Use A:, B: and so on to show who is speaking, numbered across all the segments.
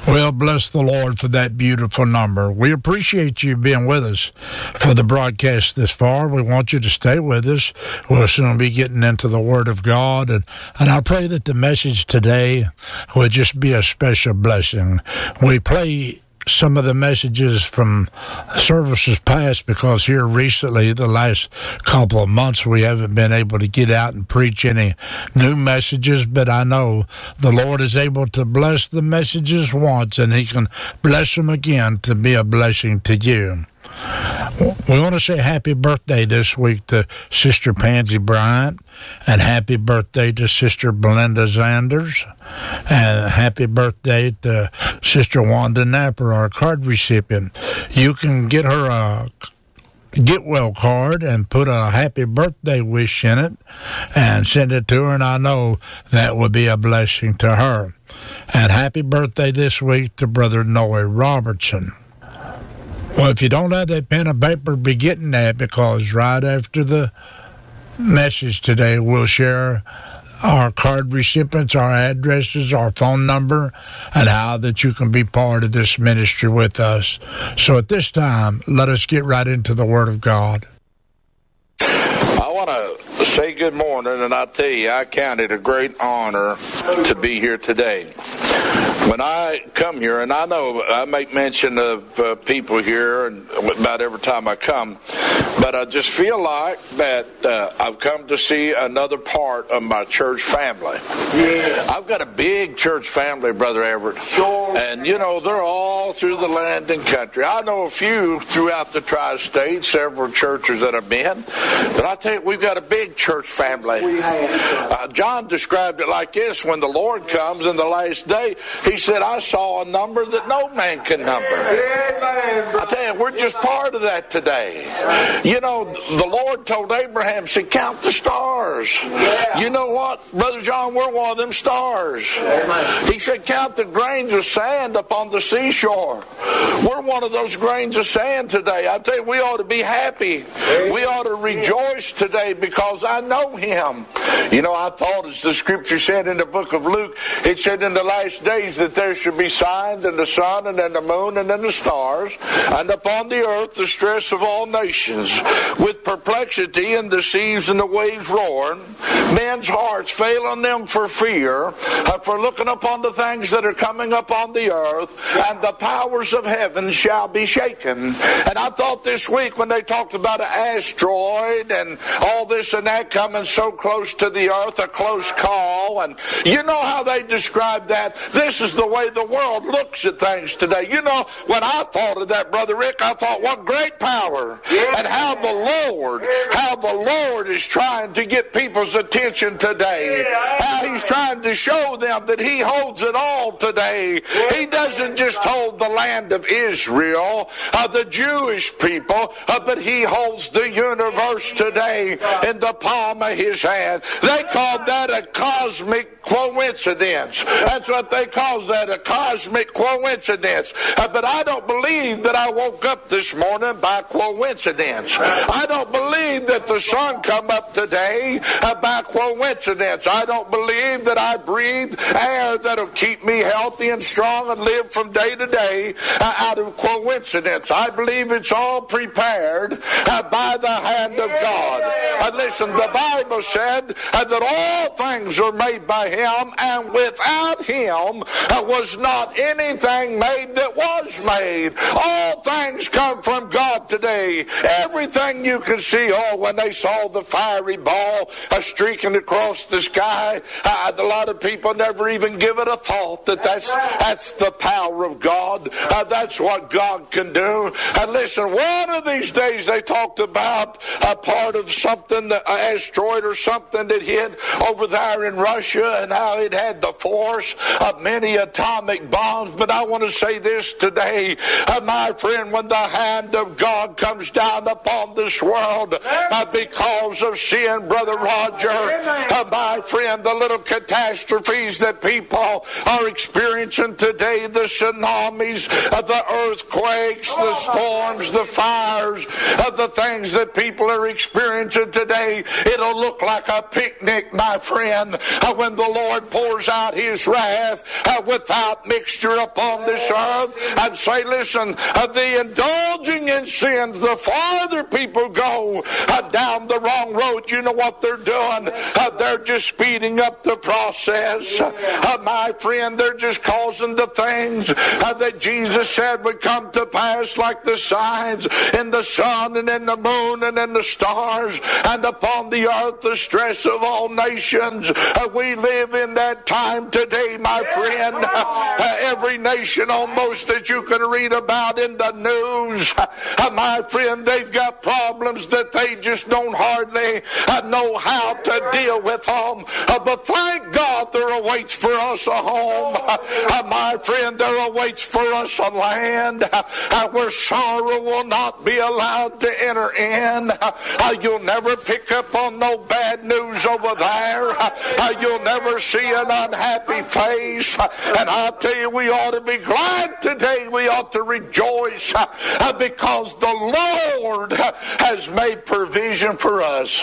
A: Well, bless the Lord for that beautiful number. We appreciate you being with us for the broadcast this far. We want you to stay with us. We'll soon be getting into the Word of God, and I pray that the message today will just be a special blessing. We play some of the messages from services past because here recently, the last couple of months, we haven't been able to get out and preach any new messages, but I know the Lord is able to bless the messages once, and He can bless them again to be a blessing to you. We want to say happy birthday this week to Sister Pansy Bryant, and happy birthday to Sister Belinda Zanders, and happy birthday to Sister Wanda Napper, our card recipient. You can get her a get well card and put a happy birthday wish in it and send it to her, and I know that would be a blessing to her. And happy birthday this week to Brother Noe Robertson. Well, if you don't have that pen and paper, be getting that, because right after the message today, we'll share our card recipients, our addresses, our phone number, and how that you can be part of this ministry with us. So at this time, let us get right into the Word of God.
B: I want to say good morning, and I tell you, I count it a great honor to be here today. When I come here, and I know I make mention of people here and about every time I come, but I just feel like that I've come to see another part of my church family. Yeah. I've got a big church family, Brother Everett. Sure. And, you know, they're all through the land and country. I know a few throughout the tri-state, several churches that I've been. But I tell you, we've got a big church family. John described it like this: when the Lord comes in the last day, He said, I saw a number that no man can number. I tell you, we're just part of that today. You know, the Lord told Abraham, said, count the stars. You know what, Brother John, we're one of them stars. He said, count the grains of sand upon the seashore. We're one of those grains of sand today. I tell you, we ought to be happy. We ought to rejoice today because I know Him. You know, I thought, as the scripture said in the book of Luke, it said in the last days that there should be signs in the sun and in the moon and in the stars, and upon the earth the stress of all nations, with perplexity in the seas and the waves roaring, men's hearts failing them for fear, for looking upon the things that are coming upon the earth, and the powers of heaven shall be shaken. And I thought this week when they talked about an asteroid and all this and that coming so close to the earth, a close call, and you know how they describe that. This is the way the world looks at things today. You know, when I thought of that, Brother Rick, I thought, what great power, and how the Lord is trying to get people's attention today. How He's trying to show them that He holds it all today. He doesn't just hold the land of Israel, the Jewish people, but He holds the universe today in the palm of His hand. They called that a cosmic coincidence. That's what they call that, a cosmic coincidence. But I don't believe that I woke up this morning by coincidence. I don't believe that the sun come up today by coincidence. I don't believe that I breathe air that'll keep me healthy and strong and live from day to day out of coincidence. I believe it's all prepared by the hand of God. Listen, the Bible said that all things are made by Him, and without Him was not anything made that was made. All things come from God today. Everything you can see, when they saw the fiery ball streaking across the sky, a lot of people never even give it a thought that that's the power of God. That's what God can do. And listen, one of these days they talked about a part of something, an asteroid or something that hit over there in Russia, and how it had the force of many atomic bombs. But I want to say this today, my friend, when the hand of God comes down upon this world because of sin, Brother Roger, my friend, the little catastrophes that people are experiencing today, the tsunamis, the earthquakes, the storms, the fires, the things that people are experiencing today, it'll look like a picnic, my friend, when the Lord pours out His wrath life without mixture upon this earth. And say, listen, the indulging in sins, the farther people go down the wrong road, you know what they're doing? They're just speeding up the process. My friend, they're just causing the things that Jesus said would come to pass, like the signs in the sun and in the moon and in the stars, and upon the earth the stress of all nations. We live in that time today, my friend. Every nation almost that you can read about in the news, my friend, they've got problems that they just don't hardly know how to deal with them. But thank God there awaits for us a home. My friend, there awaits for us a land where sorrow will not be allowed to enter in. You'll never pick up on no bad news over there. You'll never see an unhappy face. And I'll tell you, we ought to be glad today. We ought to rejoice because the Lord has made provision for us.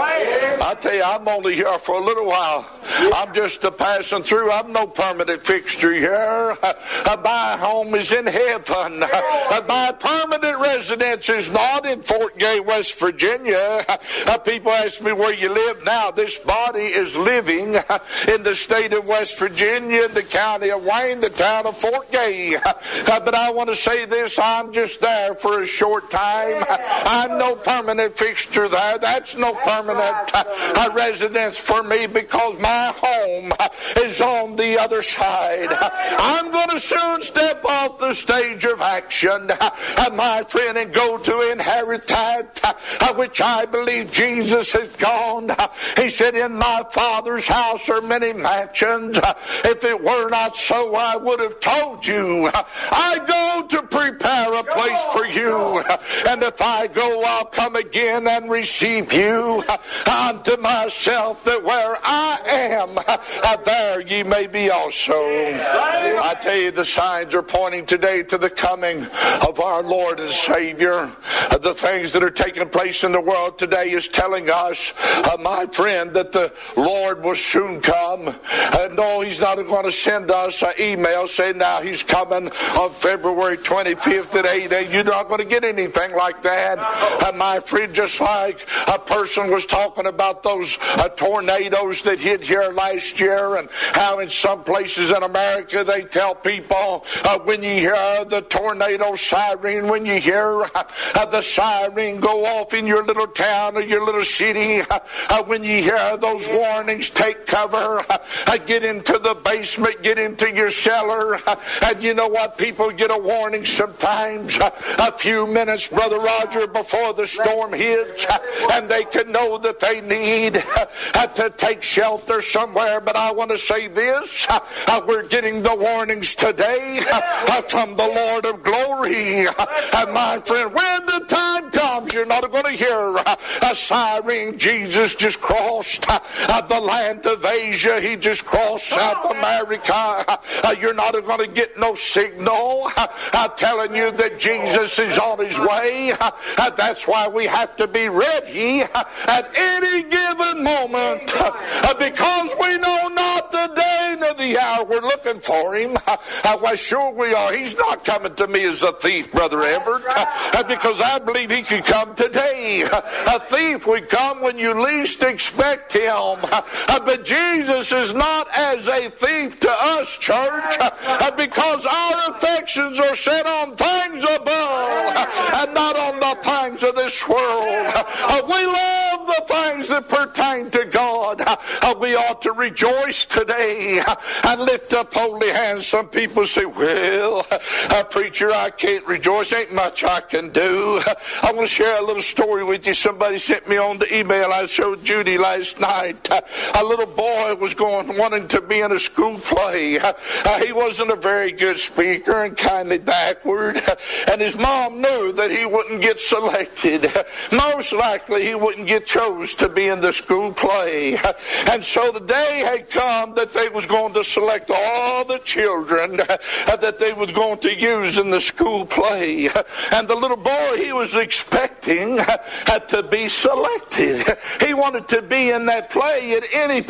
B: I tell you, I'm only here for a little while. I'm just passing through. I'm no permanent fixture here. My home is in heaven. My permanent residence is not in Fort Gay, West Virginia. People ask me where you live now. This body is living in the state of West Virginia, the county of Wayne, the town of Fort Gay. But I want to say this, I'm just there for a short time. I'm no permanent fixture there. That's no permanent residence for me, because my home is on the other side. I'm going to soon step off the stage of action, my friend, and go to inherit that which I believe Jesus has gone. He said, in my Father's house are many mansions. If it were not so, I would have told you. I go to prepare a place for you. And if I go, I'll come again and receive you unto myself, that where I am, there ye may be also. I tell you, the signs are pointing today to the coming of our Lord and Savior. The things that are taking place in the world today is telling us, my friend, that the Lord will soon come. No, He's not going to send us an email saying now He's coming on February 25th at 8 a.m. You're not going to get anything like that. My friend, just like a person was talking about those tornadoes that hit here last year, and how in some places in America they tell people when you hear the tornado siren, when you hear the siren go off in your little town or your little city, when you hear those warnings, take cover, get into the basement, get into your cellar. And you know what? People get a warning sometimes a few minutes, Brother Roger, before the storm hits, and they can know that they need to take shelter somewhere. But I want to say this, we're getting the warnings today from the Lord of glory. And my friend, when the time comes, you're not going to hear a siren. Jesus just crossed the land of Asia. He just crossed South America. You're not going to get no signal telling you that Jesus is on His way. That's why we have to be ready at any given moment, because we know not the day nor the hour. We're looking for Him. Why, sure we are. He's not coming to me as a thief, Brother Everett, because I believe He could come today. A thief would come when you least expect him. But Jesus is not as a thief to us, church, because our affections are set on things above and not on the things of this world. We love the things that pertain to God. We ought to rejoice today and lift up holy hands. Some people say, well, preacher, I can't rejoice. Ain't much I can do. I want to share a little story with you. Somebody sent me on the email. I showed Judy last night. A little boy was wanting to be in a school play. He wasn't a very good speaker and kindly backward. And his mom knew that he wouldn't get selected. Most likely he wouldn't get chose to be in the school play. And so the day had come that they was going to select all the children that they was going to use in the school play. And the little boy, he was expecting to be selected. He wanted to be in that play at any part.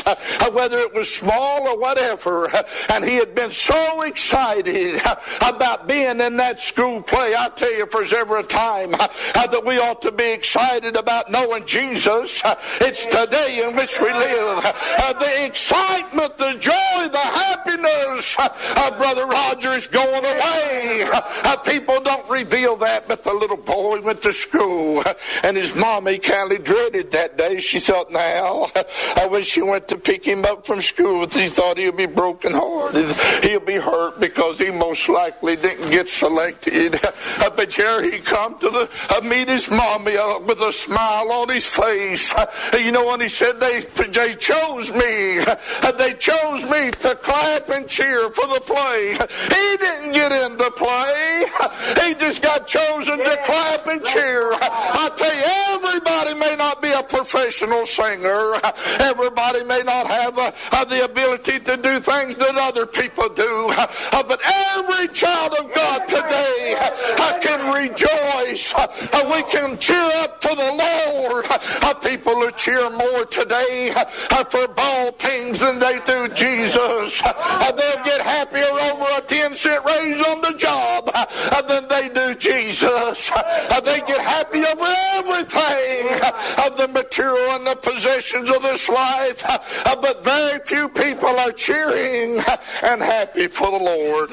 B: whether it was small or whatever. And he had been so excited about being in that school play. I tell you, if there's ever a time that we ought to be excited about knowing Jesus, it's today in which we live. The excitement, the joy, the happiness of Brother Roger is going away. People don't reveal that, but the little boy went to school, and his mommy kindly dreaded that day. She thought, now, when she went to pick him up from school, she thought he'll be broken-hearted. He'll be hurt because he most likely didn't get selected. But here he come to meet his mommy with a smile on his face. You know, when he said they chose me. They chose me to clap and cheer for the play. He didn't get into play. He just got chosen to clap and cheer. I tell you, everybody may not be a professional singer. Everybody may not have the ability to do things that other people do. But every child of God today can rejoice. We can cheer up for the Lord. People who cheer more today for ball teams than they do Jesus. They'll get happier over a 10-cent raise on the job than they do Jesus. They get happy over everything of the material and the possessions of this life. But very few people are cheering and happy for the Lord.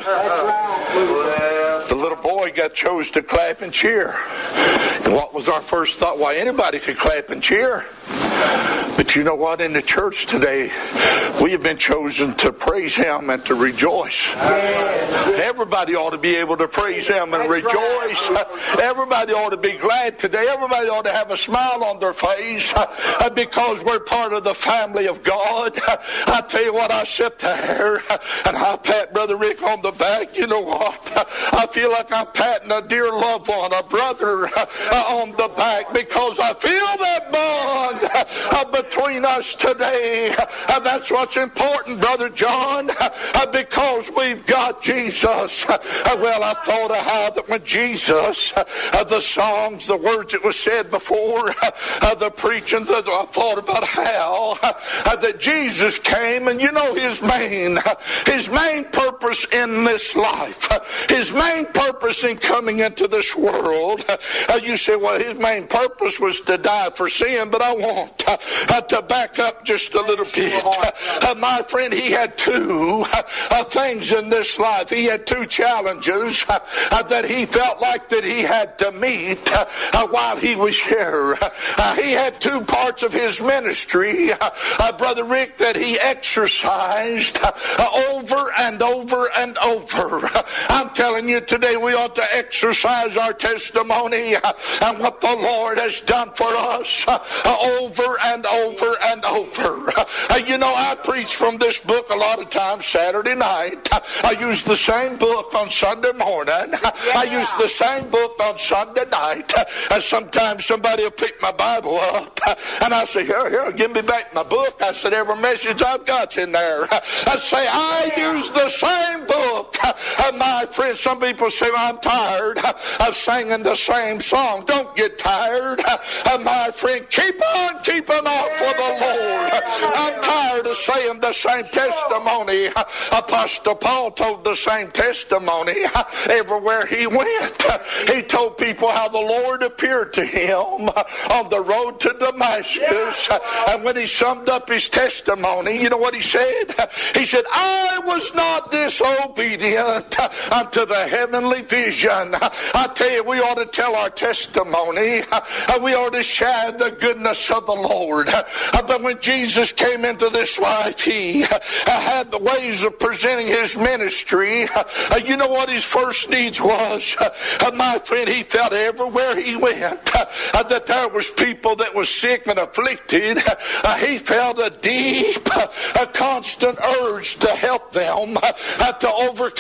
B: The little boy got chose to clap and cheer. And what was our first thought? Why, anybody could clap and cheer. But you know what? In the church today, we have been chosen to praise Him and to rejoice. Everybody ought to be able to praise Him and rejoice. Everybody ought to be glad today. Everybody ought to have a smile on their face because we're part of the family of God. I tell you what, I sit there and I pat Brother Rick on the back. You know what? I feel like I'm patting a dear loved one, a brother on the back, because I feel that bond between us today. That's what's important, Brother John, because we've got Jesus. Well, I thought of how that when Jesus, the songs, the words that was said before, the preaching, I thought about how that Jesus came, and you know his main purpose in this life, his main purpose in coming into this world. You say, well, his main purpose was to die for sin, but I want to back up just a little bit. My friend, he had two things in this life. He had two challenges that he felt like that he had to meet while he was here. He had two parts of his ministry, Brother Rick, that he exercised over and over and over. I'm telling you today, we ought to exercise our testimony and what the Lord has done for us over and over and over. You know, I preach from this book a lot of times Saturday night. I use the same book on Sunday morning. I use the same book on Sunday night. Sometimes somebody will pick my Bible up and I say, here, give me back my book. I said, every message I've got's in there. I say, I use the same book. My friend, some people say, I'm tired of singing the same song. Don't get tired. My friend, keep on keeping on for the Lord. I'm tired of saying the same testimony. Apostle Paul told the same testimony everywhere he went. He told people how the Lord appeared to him on the road to Damascus. And when he summed up his testimony, you know what he said? He said, I was not disobedient unto the heavenly vision. I tell you, we ought to tell our testimony. We ought to share the goodness of the Lord. But when Jesus came into this life, he had the ways of presenting his ministry. You know what his first needs was? My friend, he felt everywhere he went that there was people that was sick and afflicted. He felt a deep, a constant urge to help them to overcome their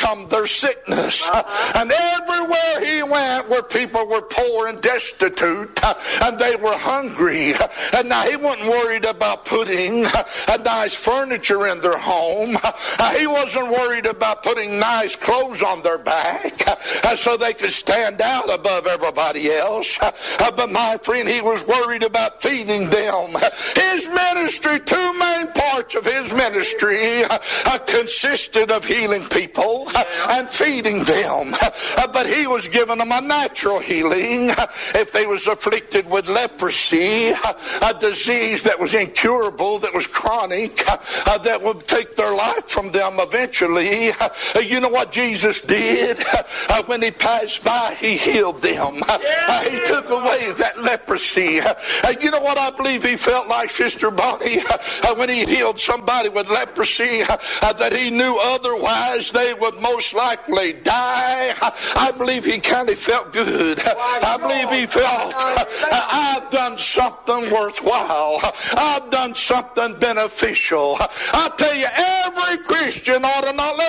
B: sickness. And everywhere he went where people were poor and destitute, and they were hungry. And now he wasn't worried about putting nice furniture in their home. He wasn't worried about putting nice clothes on their back so they could stand out above everybody else. But my friend, he was worried about feeding them. His ministry, two main parts of his ministry consisted of healing people and feeding them. But he was giving them a natural healing. If they was afflicted with leprosy, a disease that was incurable, that was chronic, that would take their life from them eventually, you know what Jesus did? When he passed by, he healed them. He took away that leprosy. You know what I believe he felt like, Sister Bonnie, when he healed somebody with leprosy that he knew otherwise they would most likely die? I believe he kind of felt good. I believe he felt, I've done something worthwhile. I've done something beneficial. I tell you, every Christian ought to not let